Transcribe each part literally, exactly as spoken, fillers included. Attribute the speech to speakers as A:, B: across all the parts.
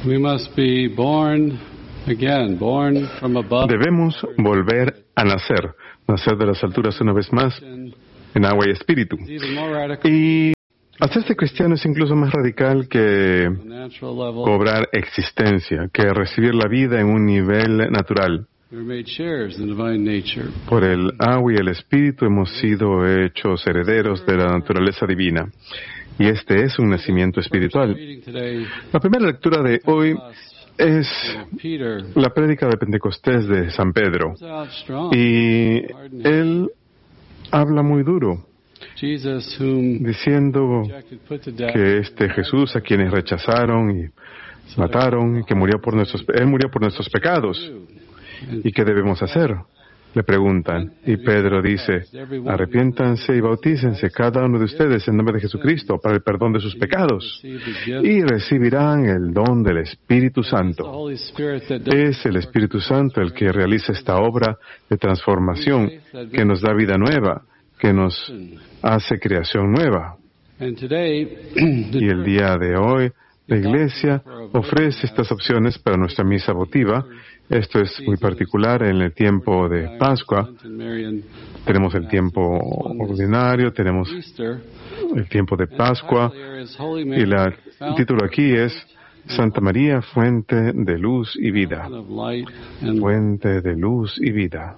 A: We must be born again, born from above.
B: Debemos volver a nacer, nacer de las alturas una vez más, en agua y espíritu. Y hacerse cristiano es incluso más radical que cobrar existencia, que recibir la vida en un nivel natural. Por el agua y el espíritu hemos sido hechos herederos de la naturaleza divina. Y este es un nacimiento espiritual. La primera lectura de hoy es la prédica de Pentecostés de San Pedro. Y él habla muy duro, diciendo que este Jesús a quienes rechazaron y mataron, y que murió por nuestros, él murió por nuestros pecados. ¿Y qué debemos hacer?, le preguntan. Y Pedro dice: arrepiéntanse y bautícense cada uno de ustedes en nombre de Jesucristo para el perdón de sus pecados y recibirán el don del Espíritu Santo. Es el Espíritu Santo el que realiza esta obra de transformación, que nos da vida nueva, que nos hace creación nueva. Y el día de hoy la Iglesia ofrece estas opciones para nuestra misa votiva. Esto es muy particular en el tiempo de Pascua. Tenemos el tiempo ordinario, tenemos el tiempo de Pascua, y la, el título aquí es Santa María, fuente de luz y vida. Fuente de luz y vida.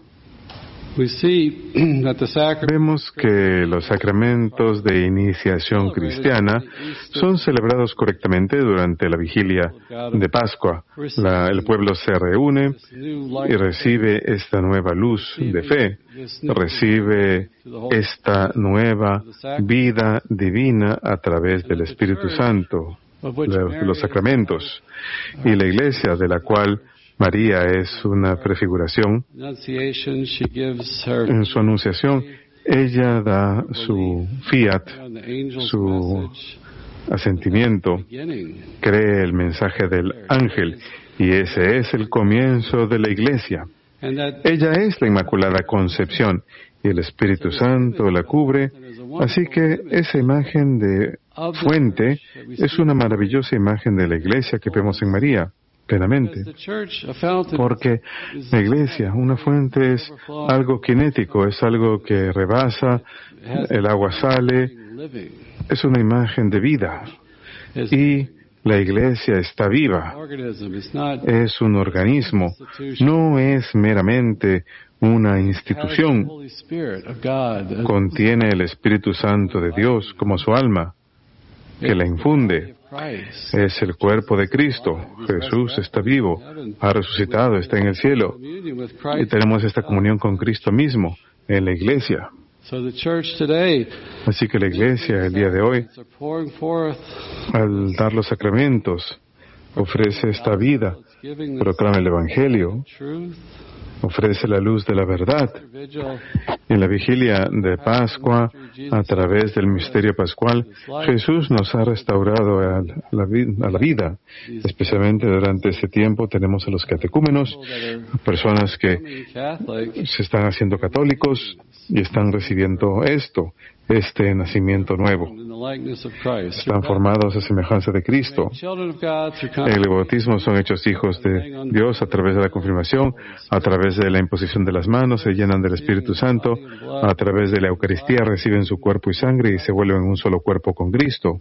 B: Vemos que los sacramentos de iniciación cristiana son celebrados correctamente durante la vigilia de Pascua. La, el pueblo se reúne y recibe esta nueva luz de fe, recibe esta nueva vida divina a través del Espíritu Santo, de los sacramentos. Y la Iglesia, de la cual María es una prefiguración, en su anunciación, ella da su fiat, su asentimiento, cree el mensaje del ángel, y ese es el comienzo de la Iglesia. Ella es la Inmaculada Concepción, y el Espíritu Santo la cubre, así que esa imagen de fuente es una maravillosa imagen de la Iglesia que vemos en María. Plenamente, porque la Iglesia, una fuente, es algo cinético, es algo que rebasa, el agua sale, es una imagen de vida, y la Iglesia está viva, es un organismo, no es meramente una institución, contiene el Espíritu Santo de Dios como su alma, que la infunde. Es el cuerpo de Cristo. Jesús está vivo, ha resucitado, está en el cielo. Y tenemos esta comunión con Cristo mismo en la Iglesia. Así que la Iglesia, el día de hoy, al dar los sacramentos, ofrece esta vida, proclama el Evangelio, ofrece la luz de la verdad. En la vigilia de Pascua, a través del misterio pascual, Jesús nos ha restaurado a la, a la vida. Especialmente durante este tiempo tenemos a los catecúmenos, personas que se están haciendo católicos y están recibiendo esto, este nacimiento nuevo. Están formados a semejanza de Cristo. En el bautismo son hechos hijos de Dios a través de la confirmación, a través de la imposición de las manos, se llenan del Espíritu Santo, a través de la Eucaristía reciben su cuerpo y sangre y se vuelven un solo cuerpo con Cristo,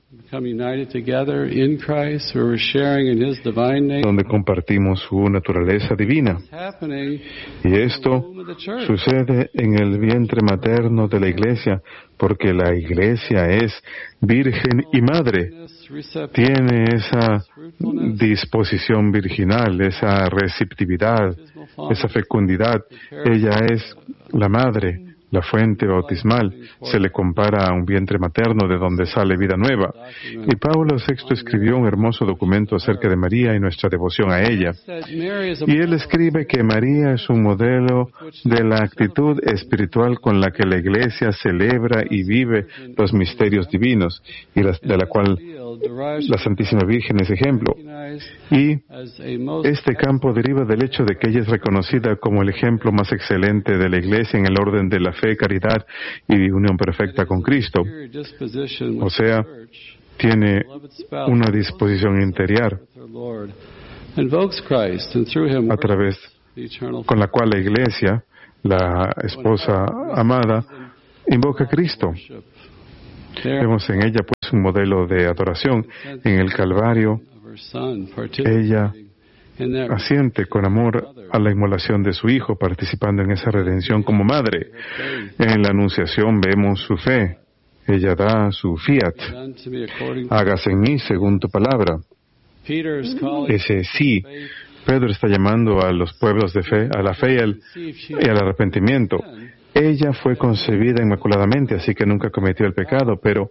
B: donde compartimos su naturaleza divina. Y esto sucede en el vientre materno de la Iglesia, porque la Iglesia es virgen y madre. Tiene esa disposición virginal, esa receptividad, esa fecundidad. Ella es la madre, la fuente bautismal. Se le compara a un vientre materno de donde sale vida nueva. Y Pablo sexto escribió un hermoso documento acerca de María y nuestra devoción a ella. Y él escribe que María es un modelo de la actitud espiritual con la que la Iglesia celebra y vive los misterios divinos, y de la cual la Santísima Virgen es ejemplo. Y este campo deriva del hecho de que ella es reconocida como el ejemplo más excelente de la Iglesia en el orden de la fe, caridad y unión perfecta con Cristo. O sea, tiene una disposición interior, a través con la cual la Iglesia, la esposa amada, invoca a Cristo. Vemos en ella pues un modelo de adoración. En el Calvario, ella asiente con amor a la inmolación de su Hijo, participando en esa redención como madre. En la Anunciación vemos su fe. Ella da su fiat. Hágase en mí según tu palabra. Ese sí. Pedro está llamando a los pueblos de fe, a la fe y al, y al arrepentimiento. Ella fue concebida inmaculadamente, así que nunca cometió el pecado, pero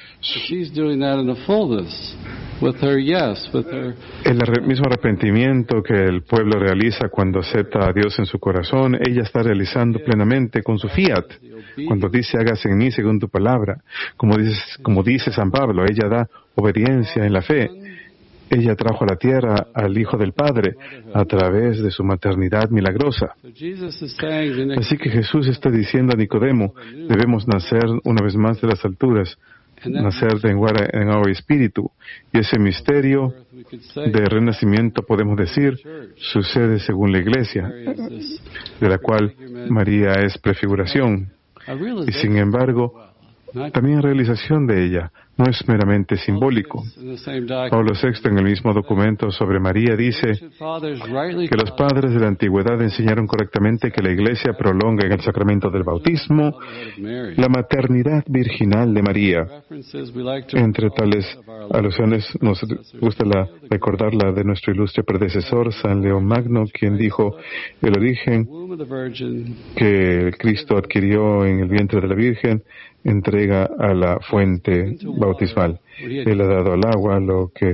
B: el mismo arrepentimiento que el pueblo realiza cuando acepta a Dios en su corazón, ella está realizando plenamente con su fiat. Cuando dice, hágase en mí según tu palabra, como dice, como dice San Pablo, ella da obediencia en la fe. Ella trajo a la tierra al Hijo del Padre a través de su maternidad milagrosa. Así que Jesús está diciendo a Nicodemo, debemos nacer una vez más de las alturas, nacer de en agua y espíritu. Y ese misterio de renacimiento, podemos decir, sucede según la Iglesia, de la cual María es prefiguración. Y sin embargo, también realización de ella, no es meramente simbólico. Pablo sexto, en el mismo documento sobre María, dice que los padres de la antigüedad enseñaron correctamente que la Iglesia prolonga en el sacramento del bautismo la maternidad virginal de María. Entre tales alusiones nos gusta la, recordar la de nuestro ilustre predecesor, San León Magno, quien dijo, el origen que Cristo adquirió en el vientre de la Virgen entrega a la fuente bautismal. Él ha dado al agua lo que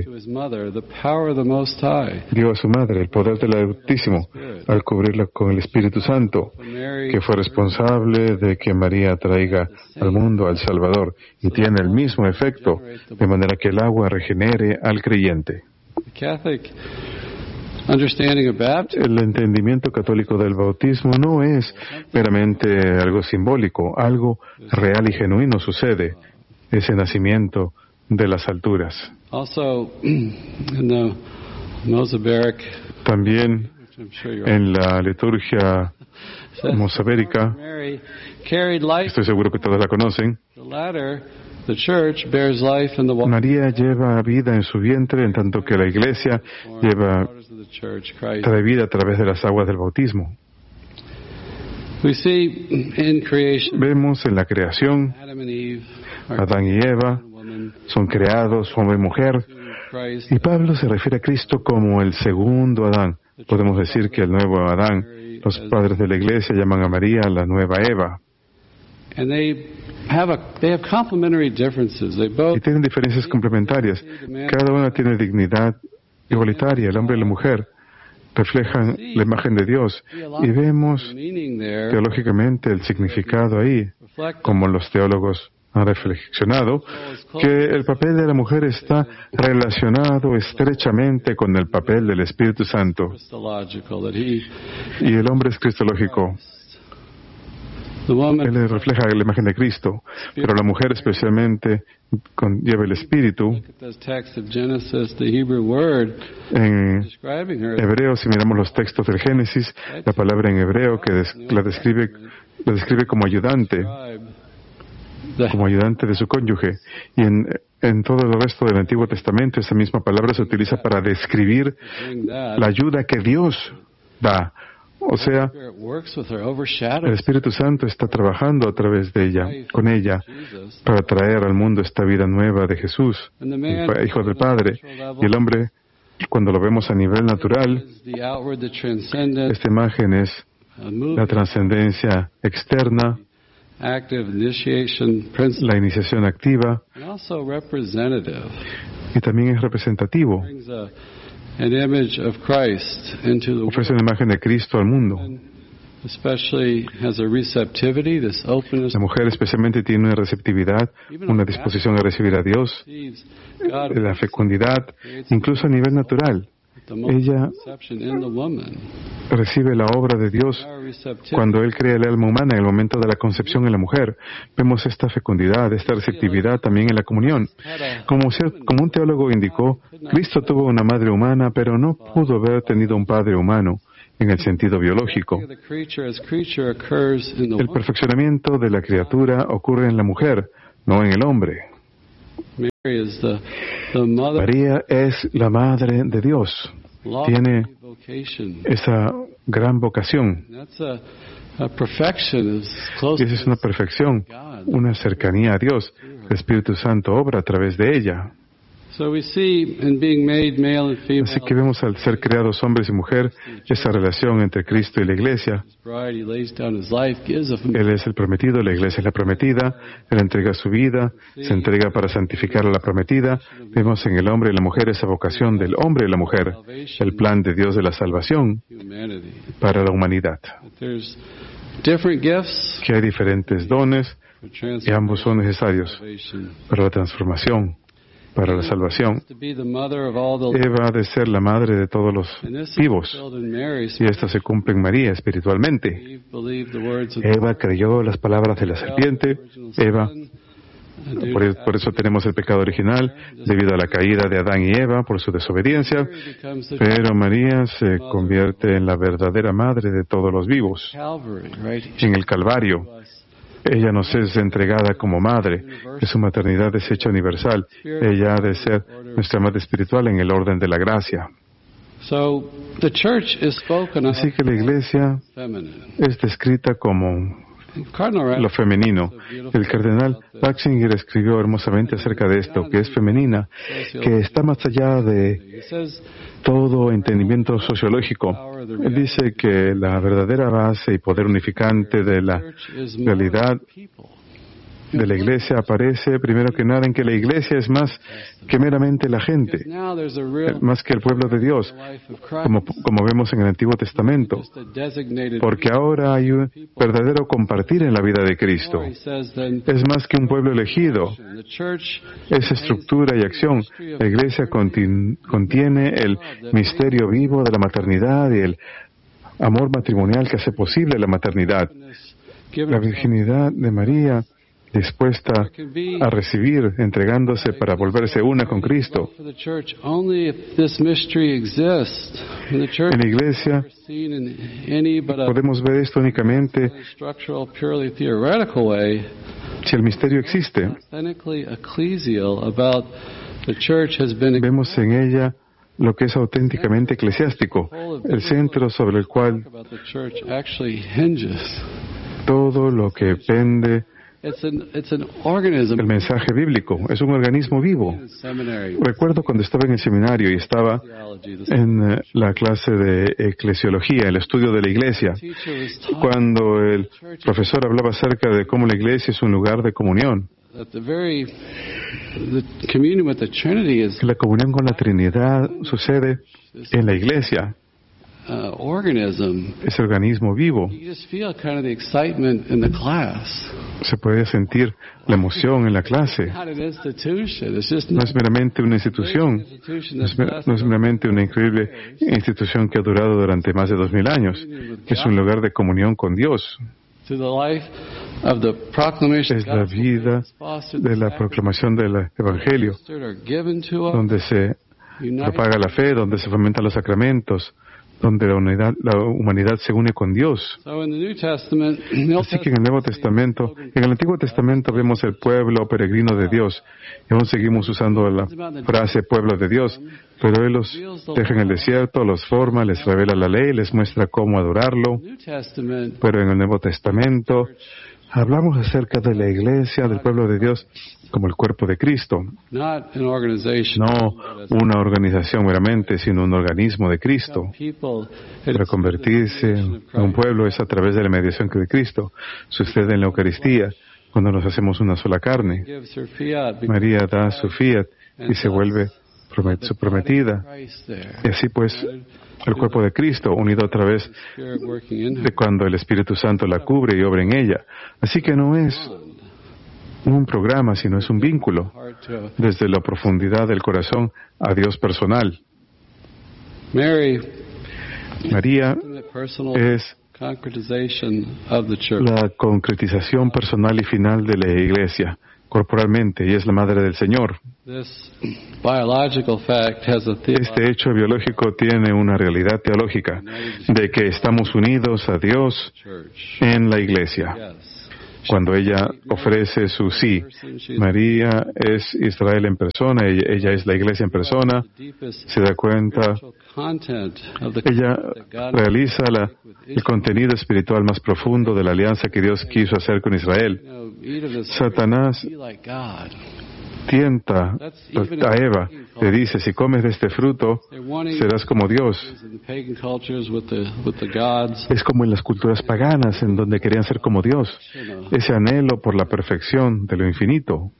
B: dio a su madre, el poder del Altísimo, al cubrirla con el Espíritu Santo, que fue responsable de que María traiga al mundo al Salvador, y tiene el mismo efecto, de manera que el agua regenere al creyente. El entendimiento católico del bautismo no es meramente algo simbólico, algo real y genuino sucede, ese nacimiento de las alturas. También en la liturgia mozabérica, estoy seguro que todos la conocen, María lleva vida en su vientre, en tanto que la Iglesia lleva, trae vida a través de las aguas del bautismo. Vemos en la creación, Adán y Eva son creados, hombre y mujer, y Pablo se refiere a Cristo como el segundo Adán. Podemos decir que el nuevo Adán, los padres de la Iglesia llaman a María la nueva Eva. Y tienen diferencias complementarias. Cada una tiene dignidad igualitaria. El hombre y la mujer reflejan la imagen de Dios. Y vemos teológicamente el significado ahí, como los teólogos han reflexionado, que el papel de la mujer está relacionado estrechamente con el papel del Espíritu Santo. Y el hombre es cristológico. Él refleja la imagen de Cristo, pero la mujer especialmente con, lleva el Espíritu. En hebreo, si miramos los textos del Génesis, la palabra en hebreo que des, la, describe, la describe como ayudante, como ayudante de su cónyuge. Y en, en todo el resto del Antiguo Testamento, esa misma palabra se utiliza para describir la ayuda que Dios da. O sea, el Espíritu Santo está trabajando a través de ella, con ella, para traer al mundo esta vida nueva de Jesús, el Hijo del Padre. Y el hombre, cuando lo vemos a nivel natural, esta imagen es la trascendencia externa, la iniciación activa, y también es representativo. Ofrece una imagen de Cristo al mundo. La mujer especialmente tiene una receptividad, una disposición a recibir a Dios, la fecundidad, incluso a nivel natural. ella recibe la obra de Dios cuando Él crea el alma humana en el momento de la concepción en la mujer. Vemos esta fecundidad, esta receptividad también en la comunión. Como, como un teólogo indicó, Cristo tuvo una madre humana, pero no pudo haber tenido un padre humano en el sentido biológico. El perfeccionamiento de la criatura ocurre en la mujer, no en el hombre. María es la madre de Dios. Tiene esa gran vocación. Y esa es una perfección, una cercanía a Dios. El Espíritu Santo obra a través de ella. Así que vemos al ser creados hombres y mujer, esa relación entre Cristo y la Iglesia. Él es el prometido, la Iglesia es la prometida, Él entrega su vida, se entrega para santificar a la prometida. Vemos en el hombre y la mujer esa vocación del hombre y la mujer, el plan de Dios de la salvación para la humanidad. Que hay diferentes dones y ambos son necesarios para la transformación, para la salvación. Eva ha de ser la madre de todos los vivos, y esto se cumple en María espiritualmente. Eva creyó las palabras de la serpiente. Eva, por, por eso tenemos el pecado original, debido a la caída de Adán y Eva, por su desobediencia, pero María se convierte en la verdadera madre de todos los vivos, en el Calvario. Ella nos es entregada como madre, que su maternidad es hecha universal. Ella ha de ser nuestra madre espiritual en el orden de la gracia. Así que la Iglesia es descrita como lo femenino. El cardenal Ratzinger escribió hermosamente acerca de esto, que es femenina, que está más allá de todo entendimiento sociológico. Él dice que la verdadera base y poder unificante de la realidad de la Iglesia aparece primero que nada en que la Iglesia es más que meramente la gente, más que el pueblo de Dios, como, como vemos en el Antiguo Testamento, porque ahora hay un verdadero compartir en la vida de Cristo. Es más que un pueblo elegido, es estructura y acción. La Iglesia contin, contiene el misterio vivo de la maternidad y el amor matrimonial que hace posible la maternidad. La virginidad de María, dispuesta a recibir, entregándose para volverse una con Cristo. En la Iglesia podemos ver esto únicamente si el misterio existe. Vemos en ella lo que es auténticamente eclesiástico, el centro sobre el cual todo lo que pende el mensaje bíblico. Es un organismo vivo. Recuerdo cuando estaba en el seminario y estaba en la clase de eclesiología, el estudio de la Iglesia, cuando el profesor hablaba acerca de cómo la Iglesia es un lugar de comunión. La comunión con la Trinidad sucede en la Iglesia. Uh, organism, ese organismo vivo. Se puede sentir la emoción en la clase. No es meramente una institución, no es, no es meramente una increíble institución que ha durado durante más de dos mil años, que es un lugar de comunión con Dios. Es la vida de la proclamación del Evangelio, donde se propaga la fe, donde se fomentan los sacramentos, donde la humanidad, la humanidad se une con Dios. Así que en el Nuevo Testamento, en el Antiguo Testamento vemos el pueblo peregrino de Dios, y aún seguimos usando la frase pueblo de Dios, pero Él los deja en el desierto, los forma, les revela la ley, les muestra cómo adorarlo. Pero en el Nuevo Testamento hablamos acerca de la Iglesia, del pueblo de Dios, como el cuerpo de Cristo. No una organización meramente, sino un organismo de Cristo. Para convertirse en un pueblo es a través de la mediación de Cristo. Sucede en la Eucaristía, cuando nos hacemos una sola carne. María da su fiat y se vuelve su prometida. Y así pues, el cuerpo de Cristo, unido a través de cuando el Espíritu Santo la cubre y obra en ella. Así que no es un programa, sino es un vínculo desde la profundidad del corazón a Dios personal.
A: Mary
B: María
A: personal
B: es
A: concretization of the church.
B: la concretización personal y final de la Iglesia, corporalmente, y es la Madre del Señor.
A: This biological fact has a
B: Este
A: theological
B: hecho biológico tiene una realidad teológica de que estamos unidos a Dios
A: church.
B: en la Iglesia.
A: Yes.
B: Cuando ella ofrece su sí, María es Israel en persona, ella, ella es la Iglesia en persona, se da cuenta, ella realiza la, el contenido espiritual más profundo de la alianza que Dios quiso hacer con Israel. Satanás tienta a Eva, le dice, si comes de este fruto, serás como Dios. Es como en las culturas paganas, en donde querían ser como Dios. Ese anhelo por la perfección de lo infinito.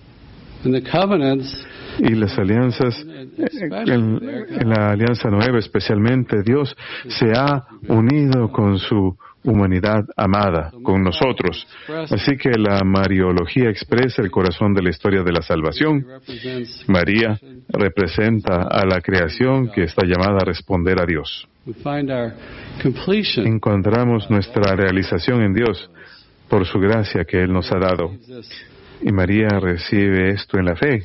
B: Y las alianzas, en, en la alianza nueva especialmente, Dios se ha unido con su humanidad amada, con nosotros. Así que la Mariología expresa el corazón de la historia de la salvación. María representa a la creación que está llamada a responder a Dios. Encontramos nuestra realización en Dios por su gracia que Él nos ha dado. Y María recibe esto en la fe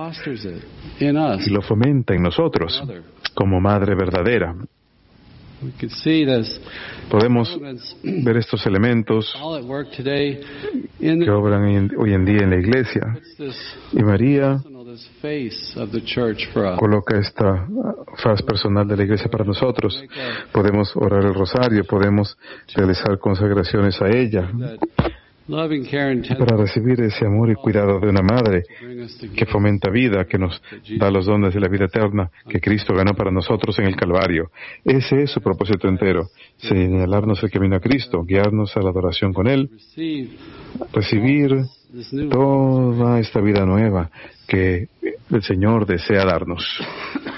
B: y lo fomenta en nosotros como madre verdadera. Podemos ver estos elementos que obran hoy en día en la Iglesia. Y María coloca esta faz personal de la Iglesia para nosotros. Podemos orar el rosario, podemos realizar consagraciones a ella para recibir ese amor y cuidado de una madre que fomenta vida, que nos da los dones de la vida eterna que Cristo ganó para nosotros en el Calvario. Ese es su propósito entero, señalarnos el camino a Cristo, guiarnos a la adoración con Él, recibir toda esta vida nueva que el Señor desea darnos.